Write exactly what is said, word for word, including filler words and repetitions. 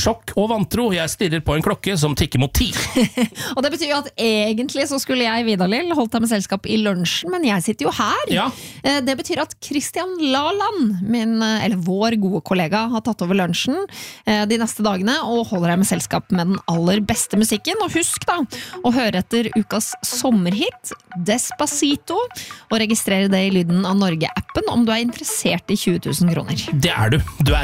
sjokk og vantro. Jeg stirrer på en klokke som tikker mot ti. Og det betyr jo at egentlig så skulle jeg, Vidar-Lill, holdt deg med selskap i lunsjen, men jeg sitter jo her. Ja. Det betyr at Christian Laland, min, eller vår gode kollega, har tatt over lunsjen de neste dagene og holder deg med selskap med den aller beste musikken. Og husk da, å høre etter ukas sommerhit, Despacito, og registrere det i Lyden av Norge-appen om du er interessert i tjue tusen kroner. Det er du. Du er